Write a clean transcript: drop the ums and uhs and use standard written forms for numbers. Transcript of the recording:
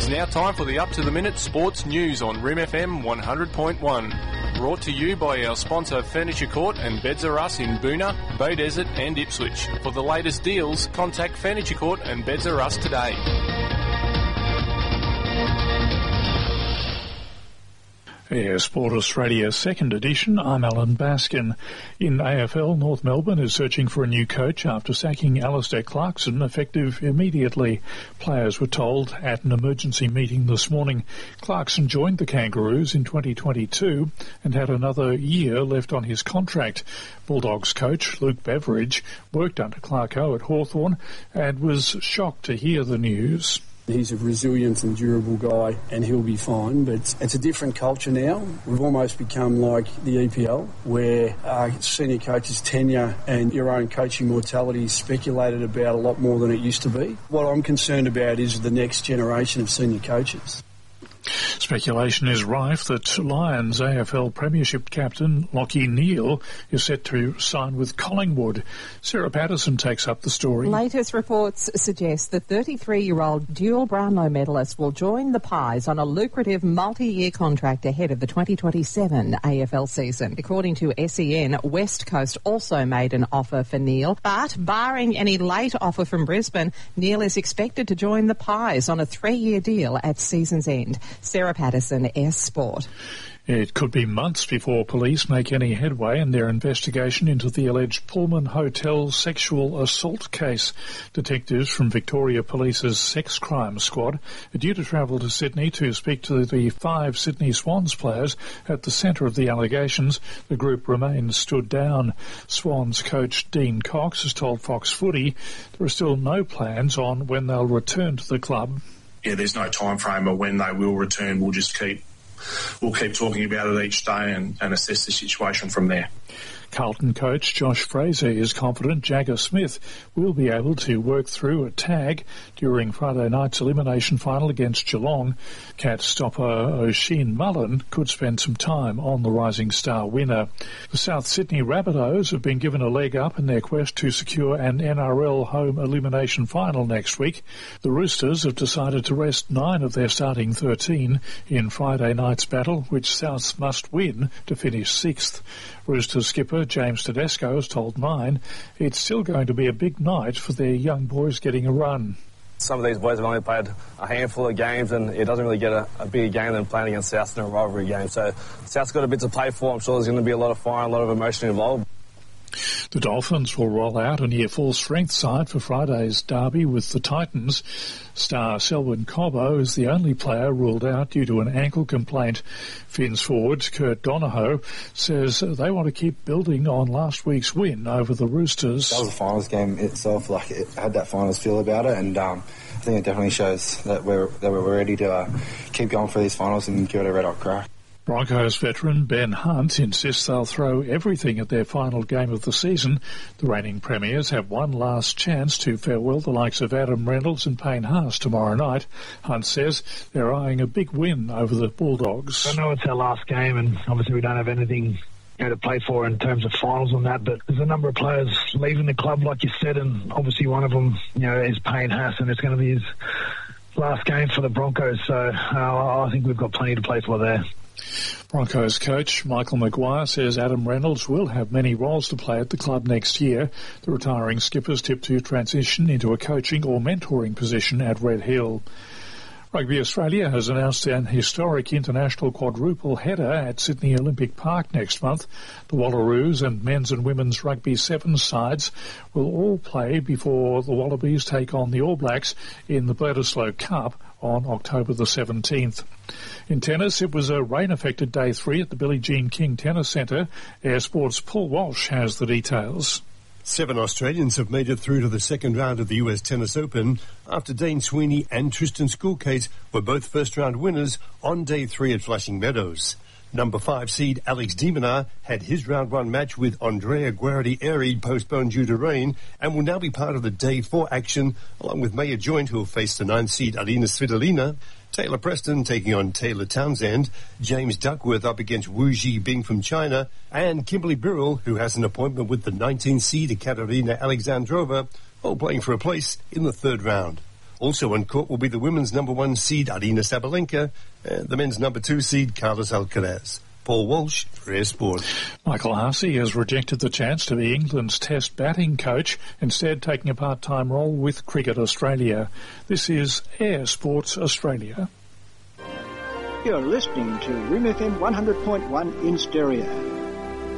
now time for the up-to-the-minute sports news on Rim FM 100.1. Brought to you by our sponsor Furniture Court and Beds R Us in Boona, Beaudesert and Ipswich. For the latest deals, contact Furniture Court and Beds R Us today. Sport Australia second edition. I'm Alan Baskin. In AFL, North Melbourne is searching for a new coach after sacking Alistair Clarkson effective immediately. Players were told at an emergency meeting this morning. Clarkson joined the Kangaroos in 2022 and had another year left on his contract. Bulldogs coach Luke Beveridge worked under Clarko at Hawthorn and was shocked to hear the news. He's a resilient and durable guy and he'll be fine, but it's a different culture now. We've almost become like the EPL where senior coaches' tenure and your own coaching mortality is speculated about a lot more than it used to be. What I'm concerned about is the next generation of senior coaches. Speculation is rife that Lions AFL Premiership captain Lachie Neale is set to sign with Collingwood. Sarah Patterson takes up the story. Latest reports suggest the 33-year-old dual Brownlow medalist will join the Pies on a lucrative multi-year contract ahead of the 2027 AFL season. According to SEN, West Coast also made an offer for Neale, but barring any late offer from Brisbane, Neale is expected to join the Pies on a 3-year deal at season's end. Sarah Patterson, S Sport. It could be months before police make any headway in their investigation into the alleged Pullman Hotel sexual assault case. Detectives from Victoria Police's Sex Crime Squad are due to travel to Sydney to speak to the 5 Sydney Swans players at the centre of the allegations. The group remains stood down. Swans coach Dean Cox has told Fox Footy there are still no plans on when they'll return to the club. Yeah, there's no time frame of when they will return. We'll keep talking about it each day and assess the situation from there. Carlton coach Josh Fraser is confident Jagger Smith will be able to work through a tag during Friday night's elimination final against Geelong. Cat stopper O'Sheen Mullen could spend some time on the Rising Star winner. The South Sydney Rabbitohs have been given a leg up in their quest to secure an NRL home elimination final next week. The Roosters have decided to rest 9 of their starting 13 in Friday night's battle, which Souths must win to finish 6th. Roosters skipper James Tedesco has told Nine it's still going to be a big night for their young boys getting a run. Some of these boys have only played a handful of games and it doesn't really get a bigger game than playing against South in a rivalry game. So South's got a bit to play for. I'm sure there's going to be a lot of fire and a lot of emotion involved. The Dolphins will roll out a near full-strength side for Friday's derby with the Titans. Star Selwyn Cobbo is the only player ruled out due to an ankle complaint. Finns forward Kurt Donohoe says they want to keep building on last week's win over the Roosters. That was a finals game itself. Like it had that finals feel about it, and I think it definitely shows that we're ready to keep going for these finals and give it a red-hot crack. Broncos veteran Ben Hunt insists they'll throw everything at their final game of the season. The reigning premiers have one last chance to farewell the likes of Adam Reynolds and Payne Haas tomorrow night. Hunt says they're eyeing a big win over the Bulldogs. I know it's our last game and obviously we don't have anything to play for in terms of finals on that, but there's a number of players leaving the club, like you said, and obviously one of them, is Payne Haas, and it's going to be his last game for the Broncos, so I think we've got plenty to play for there. Broncos coach Michael Maguire says Adam Reynolds will have many roles to play at the club next year. The retiring skipper's tipped to transition into a coaching or mentoring position at Red Hill. Rugby Australia has announced an historic international quadruple header at Sydney Olympic Park next month. The Wallaroos and men's and women's rugby sevens sides will all play before the Wallabies take on the All Blacks in the Bledisloe Cup on October the 17th. In tennis, it was a rain-affected day 3 at the Billie Jean King Tennis Centre. Air Sports' Paul Walsh has the details. 7 Australians have made it through to the second round of the US Tennis Open after Dane Sweeney and Tristan Schoolcase were both first-round winners on day 3 at Flushing Meadows. Number 5 seed Alex de Minaur had his round 1 match with Andrea Guardi-Eri postponed due to rain and will now be part of the day 4 action along with Maya Joint, who will face the 9 seed Alina Svitolina, Taylor Preston taking on Taylor Townsend, James Duckworth up against Wu Jibing from China, and Kimberly Birrell, who has an appointment with the 19 seed Katerina Alexandrova, all playing for a place in the third round. Also on court will be the women's number 1 seed Aryna Sabalenka and the men's number 2 seed Carlos Alcaraz. Paul Walsh for Air Sport. Michael Harsey has rejected the chance to be England's Test batting coach, instead taking a part-time role with Cricket Australia. This is Air Sports Australia. You're listening to Rim FM 100.1 in stereo.